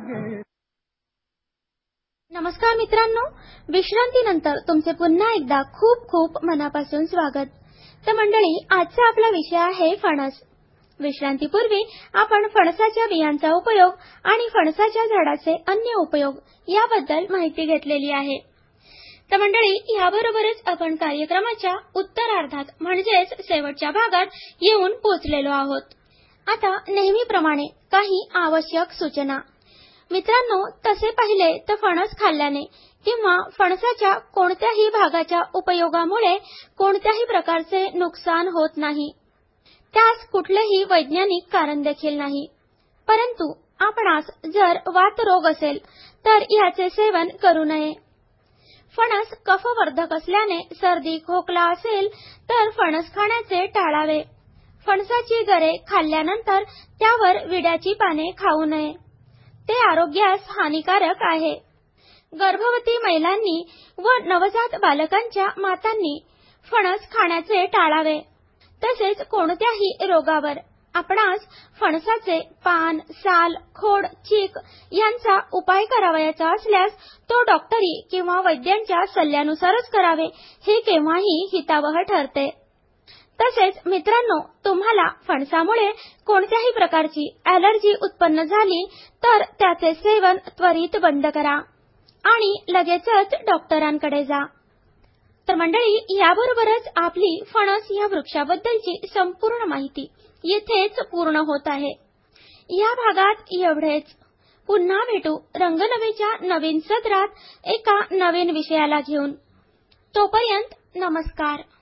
नमस्कार मित्रांनो, विश्रांतीनंतर तुमचे पुन्हा एकदा खूप खूप मनापासून स्वागत. तर मंडळी, आजचा आपला विषय आहे फणस. विश्रांतीपूर्वी आपण फणसाच्या बियांचा उपयोग आणि फणसाच्या झाडाचे अन्य उपयोग याबद्दल माहिती घेतलेली आहे. तर मंडळी, याबरोबरच आपण कार्यक्रमाच्या उत्तरार्धात म्हणजेच शेवटच्या भागात येऊन पोहोचलेलो आहोत. आता नेहमीप्रमाणे काही आवश्यक सूचना. मित्रांनो, तसे पाहिले तर फणस खाल्ल्याने किंवा फणसाच्या कोणत्याही भागाच्या उपयोगामुळे कोणत्याही प्रकारचे नुकसान होत नाही. त्यास कुठलेही वैज्ञानिक कारण देखील नाही. परंतु आपणास जर वातरोग असेल तर याचे सेवन करू नये. फणस कफवर्धक असल्याने सर्दी खोकला असेल तर फणस खाण्याचे टाळावे. फणसाची गरे खाल्ल्यानंतर त्यावर विड्याची पाने खाऊ नये. ते आरोग्यास हानिकारक आहे. गर्भवती महिलांनी व नवजात बालकांच्या मातांनी फणस खाण्याचे टाळावे. तसेच कोणत्याही रोगावर आपणास फणसाचे पान, साल, खोड, चीक यांचा उपाय करावयाचा असल्यास तो डॉक्टरी किंवा वैद्यांच्या सल्ल्यानुसारच करावे, हे केव्हाही हितावह ठरते. तसेच मित्रांनो, तुम्हाला फणसामुळे कोणत्याही प्रकारची ॲलर्जी उत्पन्न झाली तर त्याचे सेवन त्वरित बंद करा आणि लगेचच डॉक्टरांकडे जा. तर मंडळी, याबरोबरच आपली फणस या वृक्षाबद्दलची संपूर्ण माहिती येथेच पूर्ण होत आहे. या भागात एवढेच. पुन्हा भेटू रंगनवीच्या नवीन सत्रात एका नवीन विषयाला घेऊन. तोपर्यंत नमस्कार.